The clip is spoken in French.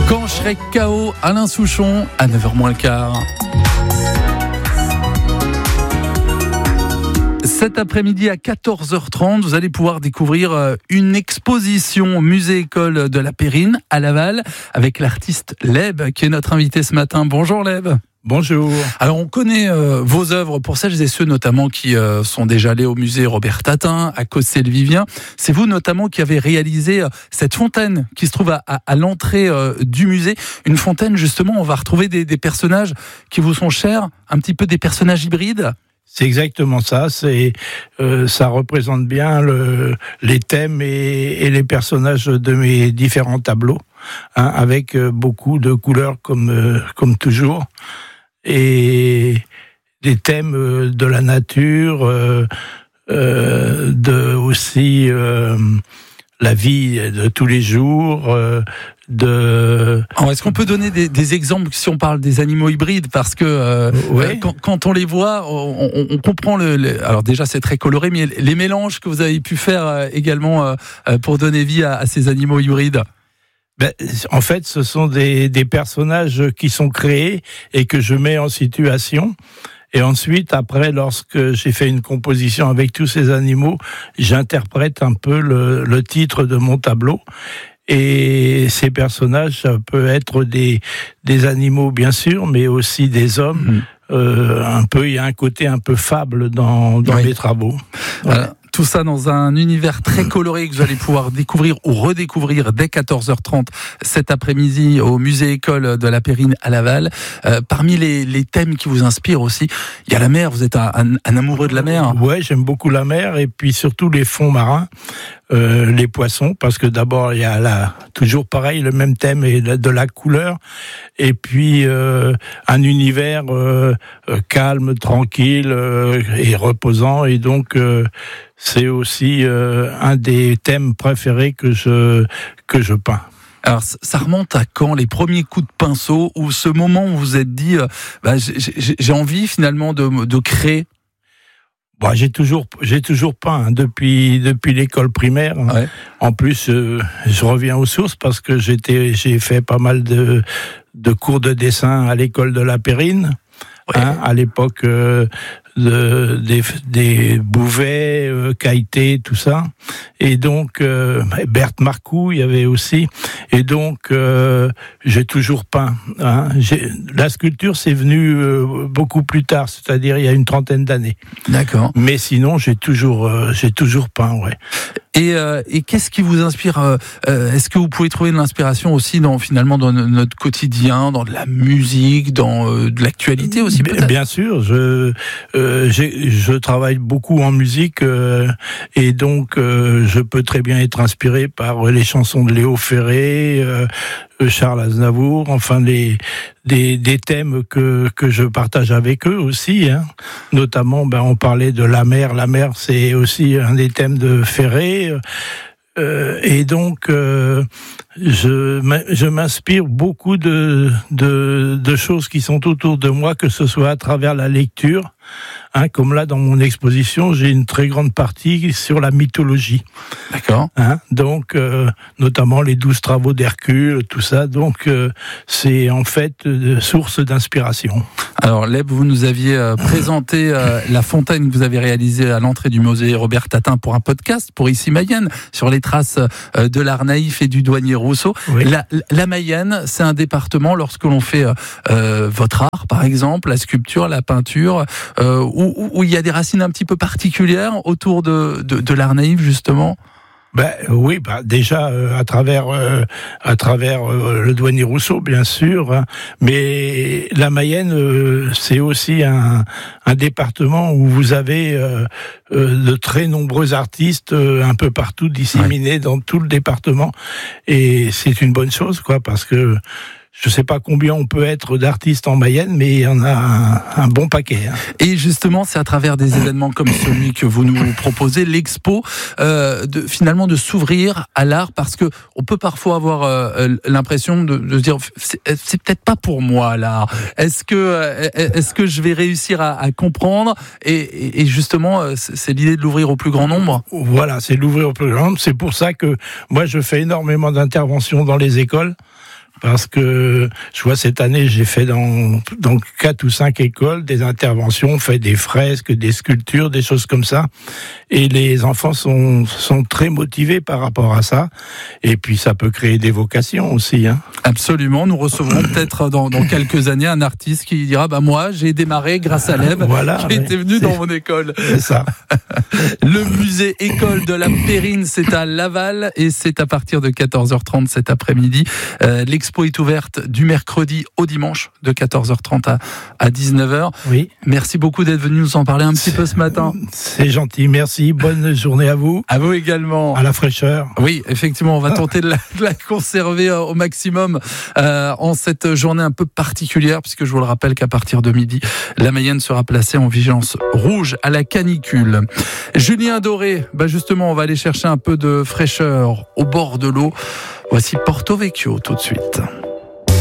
Quand je serai KO, Alain Souchon, à 9h moins le quart. Cet après-midi à 14h30, vous allez pouvoir découvrir une exposition au musée-école de la Périne à Laval avec l'artiste Leb qui est notre invité ce matin. Bonjour Leb. Bonjour. Alors on connaît vos œuvres pour celles et ceux notamment qui sont déjà allés au musée Robert Tatin à Cossé-le-Vivien. C'est vous notamment qui avez réalisé cette fontaine qui se trouve à l'entrée du musée. Une fontaine justement, on va retrouver des personnages qui vous sont chers, un petit peu des personnages hybrides. C'est exactement ça. Ça représente bien les thèmes et les personnages de mes différents tableaux, hein, avec beaucoup de couleurs comme toujours, et des thèmes de la nature, aussi la vie de tous les jours. Alors, est-ce qu'on peut donner des exemples si on parle des animaux hybrides, parce que ouais. quand on les voit, on comprend alors déjà c'est très coloré, mais les mélanges que vous avez pu faire également pour donner vie à ces animaux hybrides. En fait, ce sont des personnages qui sont créés et que je mets en situation. Et ensuite, après, lorsque j'ai fait une composition avec tous ces animaux, j'interprète un peu le titre de mon tableau. Et ces personnages, ça peut être des animaux, bien sûr, mais aussi des hommes. Il y a un côté un peu fable dans mes travaux. Voilà. Tout ça dans un univers très coloré que vous allez pouvoir découvrir ou redécouvrir dès 14h30 cet après-midi au musée-école de la Périne à Laval. Parmi les thèmes qui vous inspirent aussi, il y a la mer. Vous êtes un amoureux de la mer. Ouais, j'aime beaucoup la mer et puis surtout les fonds marins. Les poissons, parce que d'abord il y a toujours pareil le même thème et de la couleur, et puis un univers calme, tranquille et reposant, et donc c'est aussi un des thèmes préférés que je peins. Alors ça remonte à quand, les premiers coups de pinceau, ou ce moment où vous vous êtes dit j'ai envie finalement de créer? Bon, j'ai toujours peint, hein, depuis l'école primaire. Ouais. En plus, je reviens aux sources parce que j'ai fait pas mal de cours de dessin à l'école de la Périne. Ouais. Hein, à l'époque des Bouvet, Cailleté, tout ça. Et donc Berthe Marcoux, il y avait aussi. Et donc j'ai toujours peint. Hein. La sculpture, c'est venu beaucoup plus tard, c'est-à-dire il y a une 30aine d'années. D'accord. Mais sinon, j'ai toujours peint, ouais. Et qu'est-ce qui vous inspire? Est-ce que vous pouvez trouver de l'inspiration aussi dans notre quotidien, dans de la musique, dans de l'actualité aussi peut-être? Bien sûr, je travaille beaucoup en musique et donc je peux très bien être inspiré par les chansons de Léo Ferré, Charles Aznavour, enfin des thèmes que je partage avec eux aussi, hein. Notamment, on parlait de la mer. La mer, c'est aussi un des thèmes de Ferré. Et donc, je m'inspire beaucoup de choses qui sont autour de moi, que ce soit à travers la lecture, hein, comme là dans mon exposition, j'ai une très grande partie sur la mythologie. D'accord. Hein, donc, notamment les 12 travaux d'Hercule, tout ça. Donc, c'est en fait source d'inspiration. Alors, Leb, vous nous aviez présenté la fontaine que vous avez réalisée à l'entrée du musée Robert Tatin pour un podcast, pour Ici Mayenne, sur les traces de l'art naïf et du douanier Rousseau. Oui. La Mayenne, c'est un département, lorsque l'on fait votre art, par exemple, la sculpture, la peinture, où il y a des racines un petit peu particulières autour de l'art naïf, justement. Oui, déjà à travers le douanier Rousseau, bien sûr, hein, mais la Mayenne, c'est aussi un département où vous avez de très nombreux artistes un peu partout disséminés dans tout le département, et c'est une bonne chose, quoi, parce que je ne sais pas combien on peut être d'artistes en Mayenne, mais il y en a un bon paquet. Hein. Et justement, c'est à travers des événements comme celui que vous nous proposez, l'expo, finalement de s'ouvrir à l'art, parce que on peut parfois avoir l'impression de se dire c'est peut-être pas pour moi l'art. Est-ce que je vais réussir à comprendre, et justement, c'est l'idée de l'ouvrir au plus grand nombre. Voilà, c'est l'ouvrir au plus grand nombre. C'est pour ça que moi je fais énormément d'interventions dans les écoles. parce que je vois cette année, j'ai fait dans 4 ou 5 écoles des interventions, on fait des fresques, des sculptures, des choses comme ça. Et les enfants sont très motivés par rapport à ça. Et puis ça peut créer des vocations aussi. Hein. Absolument. Nous recevrons peut-être dans quelques années un artiste qui dira moi j'ai démarré grâce à l'EB qui était venu dans mon école. C'est ça. Le musée école de la Périne, c'est à Laval et c'est à partir de 14h30 cet après-midi. L'expo est ouverte du mercredi au dimanche de 14h30 à 19h. Oui. Merci beaucoup d'être venu nous en parler un petit peu ce matin. C'est gentil, merci. Bonne journée à vous. À vous également. À la fraîcheur. Oui, effectivement, on va tenter de la conserver au maximum en cette journée un peu particulière, puisque je vous le rappelle qu'à partir de midi, la Mayenne sera placée en vigilance rouge à la canicule. Julien Doré, justement, on va aller chercher un peu de fraîcheur au bord de l'eau. Voici Porto Vecchio tout de suite.